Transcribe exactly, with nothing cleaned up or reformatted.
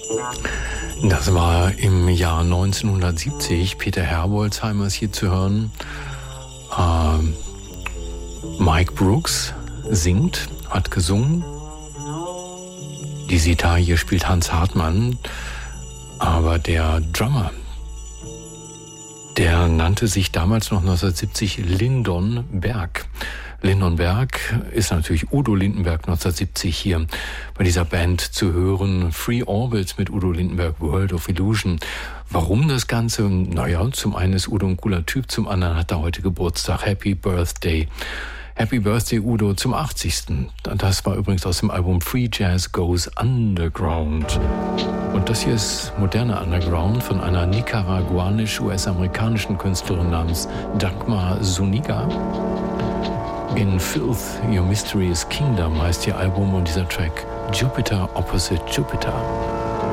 Das war im Jahr neunzehnhundertsiebzig. Peter Herbolzheimer ist hier zu hören. Ähm, Mike Brooks singt, hat gesungen. Die Sitar hier spielt Hans Hartmann. Aber der Drummer, der nannte sich damals noch neunzehnhundertsiebzig Lyndon Berg. Lyndon Berg ist natürlich Udo Lindenberg neunzehnhundertsiebzig hier bei dieser Band zu hören. Free Orbits mit Udo Lindenberg, World of Illusion. Warum das Ganze? Naja, zum einen ist Udo ein cooler Typ, zum anderen hat er heute Geburtstag. Happy Birthday. Happy Birthday, Udo, zum achtzigsten. Das war übrigens aus dem Album Free Jazz Goes Underground. Und das hier ist moderner Underground von einer nicaraguanisch-U S-amerikanischen Künstlerin namens Dagmar Zuniga. In Filth, Your Mystery is Kingdom heißt ihr Album und dieser Track Jupiter Opposite Jupiter.